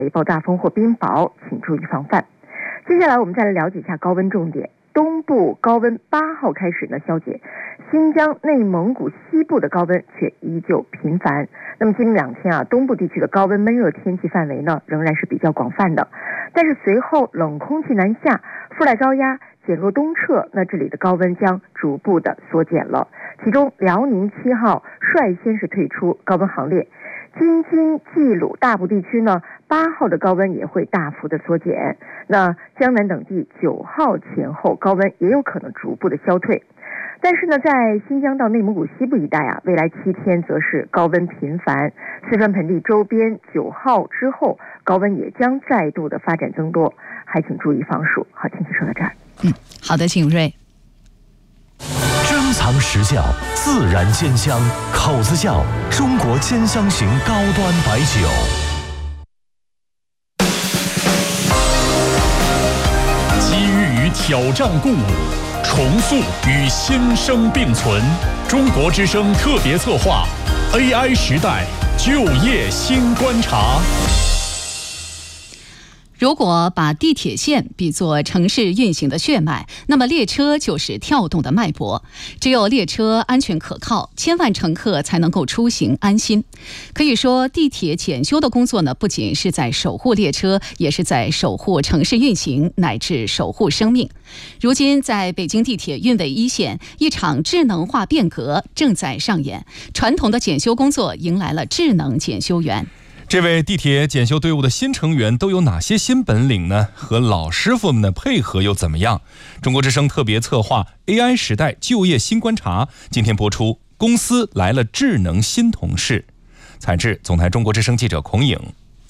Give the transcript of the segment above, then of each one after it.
爆炸风或冰雹，请注意防范。接下来我们再来了解一下高温重点。东部高温8号开始呢消解，新疆、内蒙古西部的高温却依旧频繁。那么今明2天东部地区的高温闷热天气范围呢仍然是比较广泛的，但是随后冷空气南下，副带高压减弱东撤，那这里的高温将逐步的缩减了。其中辽宁7号率先是退出高温行列，京津冀鲁大部地区呢8号的高温也会大幅的缩减，那江南等地9号前后高温也有可能逐步的消退。但是呢，在新疆到内蒙古西部一带未来7天则是高温频繁，四川盆地周边9号之后高温也将再度的发展增多，还请注意防暑。好，天气说到这儿。 好的，景睿。 珍藏实窖，自然煎香，口子窖，中国煎香型高端白酒。 机遇与挑战共舞，重塑与新生并存。中国之声特别策划 AI 时代就业新观察。 如果把地铁线比作城市运行的血脉，那么列车就是跳动的脉搏。只有列车安全可靠，千万乘客才能够出行安心。可以说，地铁检修的工作呢，不仅是在守护列车，也是在守护城市运行，乃至守护生命。如今，在北京地铁运维一线，一场智能化变革正在上演，传统的检修工作迎来了智能检修员。 这位地铁检修队伍的新成员都有哪些新本领呢？和老师傅们的配合又怎么样？中国之声特别策划 AI 时代就业新观察，今天播出。公司来了智能新同事。采制总台中国之声记者孔颖。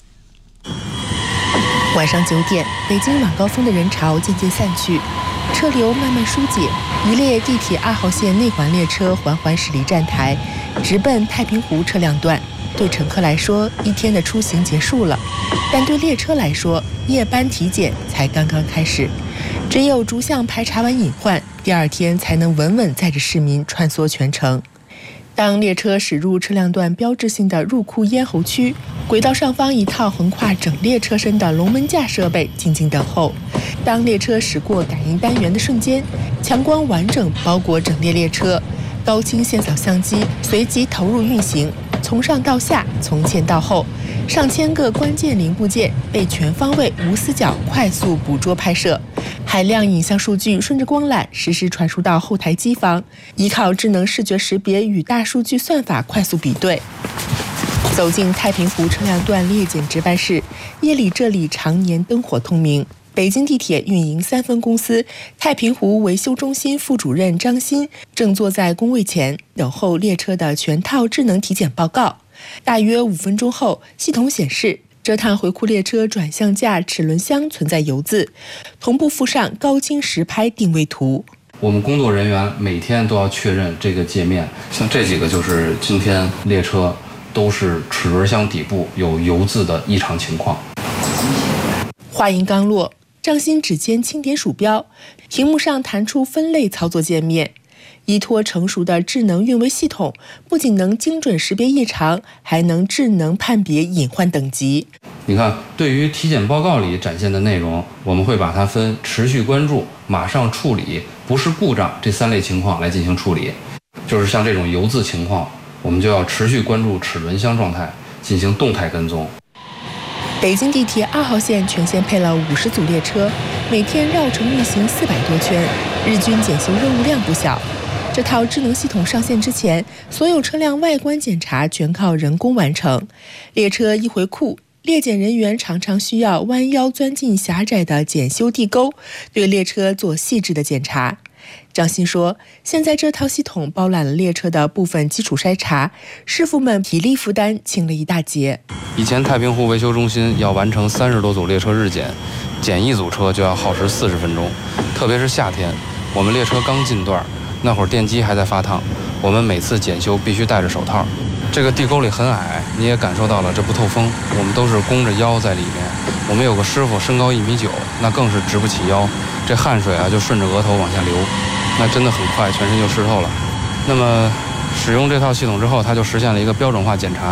晚上9点，北京晚高峰的人潮渐渐散去，车流慢慢疏解，一列地铁2号线内环列车缓缓驶离站台，直奔太平湖车辆段。对乘客来说，一天的出行结束了，但对列车来说，夜班体检才刚刚开始。只有逐项排查完隐患，第2天才能稳稳载着市民穿梭全程。当列车驶入车辆段标志性的入库咽喉区，轨道上方一套横跨整列车身的龙门架设备静静等候。当列车驶过感应单元的瞬间，强光完整包裹整列列车，高清线扫相机随即投入运行。从上到下，从前到后，上千个关键零部件被全方位无死角快速捕捉拍摄，海量影像数据顺着光缆实时传输到后台机房，依靠智能视觉识别与大数据算法快速比对。走进太平湖车辆段列检值班室，夜里这里常年灯火通明。北京地铁运营3分公司太平湖维修中心副主任张鑫正坐在工位前等候列车的全套智能体检报告。大约5分钟后，系统显示这趟回库列车转向架齿轮箱存在油渍，同步附上高清实拍定位图。 我们工作人员每天都要确认这个界面，像这几个就是今天列车都是齿轮箱底部有油渍的异常情况。 话音刚落，张鑫指尖轻点鼠标，屏幕上弹出分类操作界面。依托成熟的智能运维系统，不仅能精准识别异常，还能智能判别隐患等级。 你看，对于体检报告里展现的内容，我们会把它分持续关注、马上处理、不是故障这3类情况来进行处理。就是像这种油渍情况，我们就要持续关注齿轮箱状态，进行动态跟踪。 北京地铁2号线全线配了50组列车，每天绕城运行400多圈，日均检修任务量不小。这套智能系统上线之前，所有车辆外观检查全靠人工完成。列车一回库，列检人员常常需要弯腰钻进狭窄的检修地沟，对列车做细致的检查。张鑫说，现在这套系统包揽了列车的部分基础筛查，师傅们体力负担轻了一大截。 以前太平湖维修中心要完成30多组列车日检，检一组车就要耗时40分钟。特别是夏天，我们列车刚进段，那会儿电机还在发烫，我们每次检修必须戴着手套。这个地沟里很矮，你也感受到了这不透风，我们都是弓着腰在里面。我们有个师傅身高1.9米，那更是直不起腰，这汗水就顺着额头往下流，那真的很快全身就湿透了。那么使用这套系统之后，它就实现了一个标准化检查，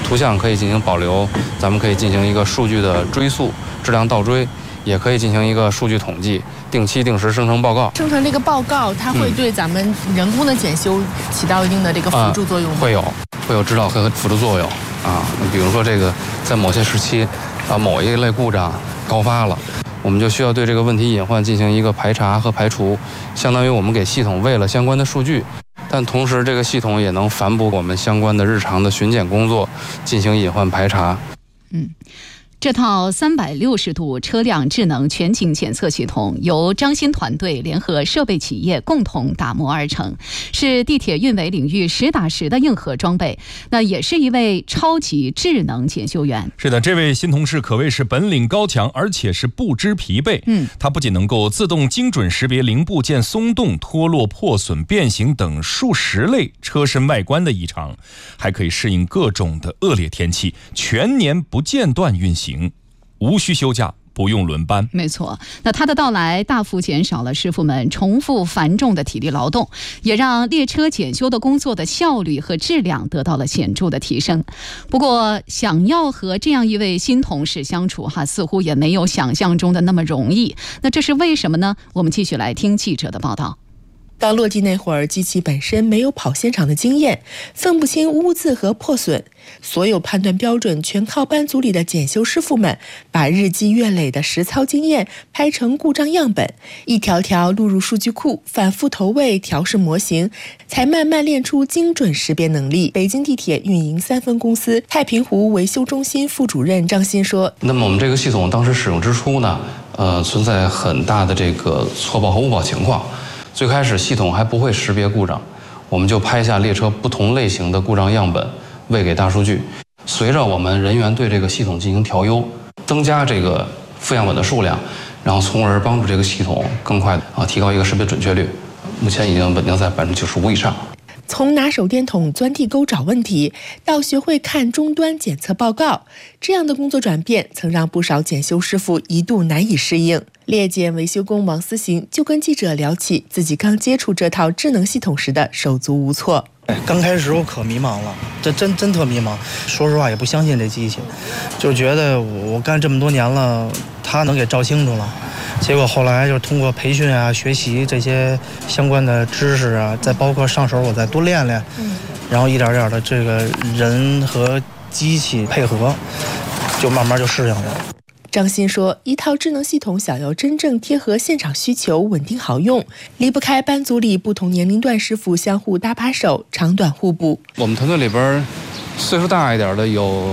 图像可以进行保留，咱们可以进行一个数据的追溯、质量倒追，也可以进行一个数据统计，定期定时生成报告。 生成这个报告，它会对咱们人工的检修起到一定的这个辅助作用吗？ 会有指导和辅助作用啊。比如说这个在某些时期某一类故障高发了，我们就需要对这个问题隐患进行一个排查和排除，相当于我们给系统喂了相关的数据，但同时这个系统也能反哺我们相关的日常的巡检工作，进行隐患排查。 这套360度车辆智能全景检测系统由张鑫团队联合设备企业共同打磨而成，是地铁运维领域实打实的硬核装备。那也是一位超级智能检修员。 是的，这位新同事可谓是本领高强，而且是不知疲惫。他不仅能够自动精准识别零部件松动、脱落、破损、变形等数十类车身外观的异常，还可以适应各种的恶劣天气，全年不间断运行，无需休假，不用轮班。 没错，那它的到来大幅减少了师傅们重复繁重的体力劳动，也让列车检修的工作的效率和质量得到了显著的提升。不过，想要和这样一位新同事相处似乎也没有想象中的那么容易。那这是为什么呢？我们继续来听记者的报道。 刚落地那会儿，机器本身没有跑现场的经验，分不清污渍和破损，所有判断标准全靠班组里的检修师傅们把日积月累的实操经验拍成故障样本，一条条录入数据库，反复投喂调试模型，才慢慢练出精准识别能力。北京地铁运营3分公司太平湖维修中心副主任张鑫说：“ 那么我们这个系统当时使用之初呢，存在很大的这个错报和误报情况。最开始系统还不会识别故障，我们就拍下列车不同类型的故障样本，喂给大数据。随着我们人员对这个系统进行调优，增加这个负样本的数量，然后从而帮助这个系统更快提高一个识别准确率。目前已经稳定在95%以上。” 从拿手电筒钻地沟找问题，到学会看终端检测报告，这样的工作转变曾让不少检修师傅一度难以适应。列检维修工王思行就跟记者聊起自己刚接触这套智能系统时的手足无措。 刚开始我可迷茫了，这真特迷茫。说实话也不相信这机器，就觉得我干这么多年了，它能给照清楚了。结果后来就通过培训学习这些相关的知识再包括上手我再多练练，然后一点点的这个人和机器配合，就慢慢就适应了。 张鑫说，一套智能系统想要真正贴合现场需求，稳定好用，离不开班组里不同年龄段师傅相互搭把手，长短互补。 我们团队里边岁数大一点的有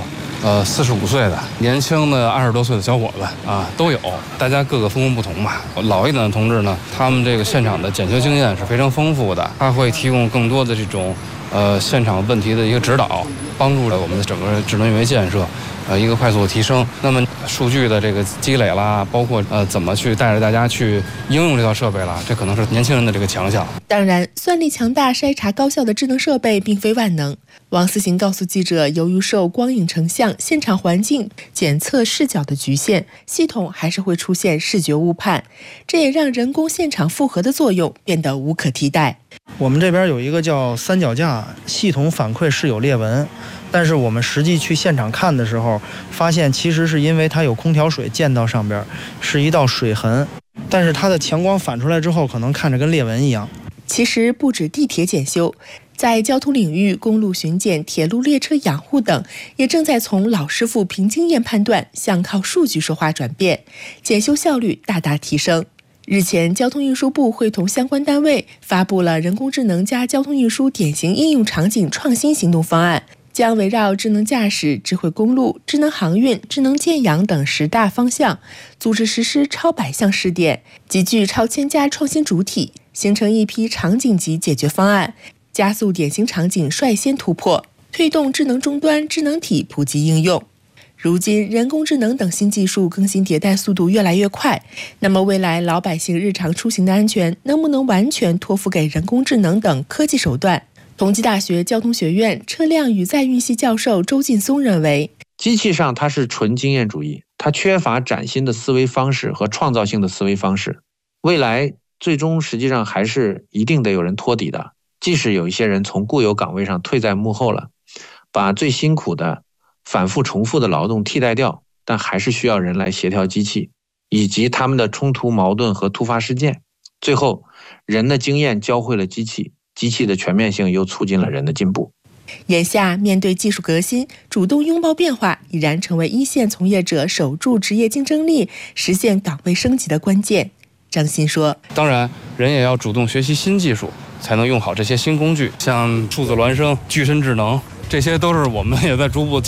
45岁的，年轻的20多岁的小伙子都有，大家各个分工不同吧。老一点的同志呢，他们这个现场的检修经验是非常丰富的，他会提供更多的这种现场问题的一个指导，帮助了我们的整个智能运维建设一个快速的提升。那么数据的这个积累啦，包括怎么去带着大家去应用这套设备啦，这可能是年轻人的这个强项。 当然，算力强大、筛查高效的智能设备并非万能。王思行告诉记者，由于受光影成像、现场环境检测视角的局限，系统还是会出现视觉误判，这也让人工现场复核的作用变得无可替代。 我们这边有一个叫三脚架，系统反馈是有裂纹，但是我们实际去现场看的时候，发现其实是因为它有空调水溅到上边，是一道水痕，但是它的强光反出来之后，可能看着跟裂纹一样。 其实不止地铁检修，在交通领域，公路巡检、铁路列车养护等，也正在从老师傅凭经验判断向靠数据说话转变，检修效率大大提升。日前，交通运输部会同相关单位发布了人工智能加交通运输典型应用场景创新行动方案，将围绕智能驾驶、智慧公路、智能航运、智能建氧等10大方向，组织实施超100项试点，集聚超1000家创新主体，形成一批场景级解决方案，加速典型场景率先突破，推动智能终端、智能体普及应用。如今，人工智能等新技术更新迭代速度越来越快，那么未来老百姓日常出行的安全能不能完全托付给人工智能等科技手段？同济大学交通学院车辆与载运系教授周劲松认为， 机器上它是纯经验主义，它缺乏崭新的思维方式和创造性的思维方式，未来最终实际上还是一定得有人托底的，即使有一些人从固有岗位上退在幕后了，把最辛苦的反复重复的劳动替代掉，但还是需要人来协调机器，以及他们的冲突矛盾和突发事件。最后，人的经验教会了机器，机器的全面性又促进了人的进步。 眼下，面对技术革新，主动拥抱变化，已然成为一线从业者守住职业竞争力、实现岗位升级的关键。张鑫说：“ 当然，人也要主动学习新技术，才能用好这些新工具，像数字孪生、具身智能，这些都是我们也在逐步